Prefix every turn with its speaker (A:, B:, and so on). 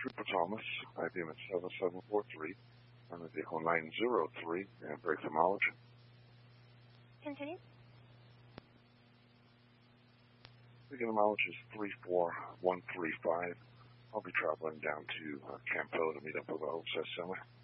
A: Trooper Thomas, IBM at 7743, on the vehicle 903, and break the mileage.
B: Continue.
A: The mileage is 34135. I'll be traveling down to Campo to meet up with the Old Semi.